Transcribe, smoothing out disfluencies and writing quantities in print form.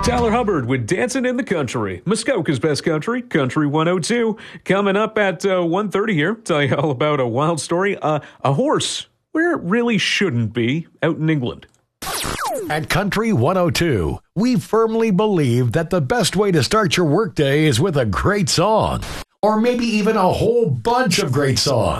Tyler Hubbard with Dancing in the Country. Muskoka's Best Country, Country 102. Coming up at 1:30 here. Tell you all about a wild story. A horse where it really shouldn't be out in England. At Country 102, we firmly believe that the best way to start your workday is with a great song. Or maybe even a whole bunch of great songs.